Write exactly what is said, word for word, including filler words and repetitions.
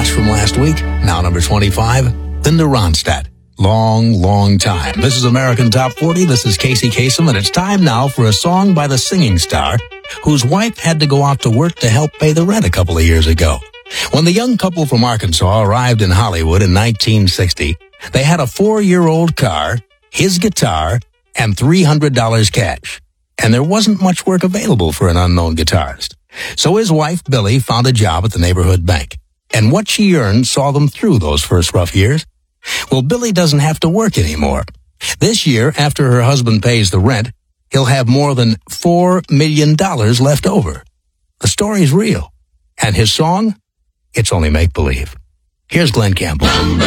Josh from last week. Now number twenty-five, Linda Ronstadt. Long, long time. This is American Top forty. This is Casey Kasem, and it's time now for a song by the singing star whose wife had to go out to work to help pay the rent a couple of years ago. When the young couple from Arkansas arrived in Hollywood in nineteen sixty, they had a four-year-old car, his guitar, and three hundred dollars cash. And there wasn't much work available for an unknown guitarist. So his wife, Billy, found a job at the neighborhood bank. And what she earned saw them through those first rough years. Well, Billy doesn't have to work anymore. This year, after her husband pays the rent, he'll have more than four million dollars left over. The story's real. And his song? It's only make-believe. Here's Glenn Campbell.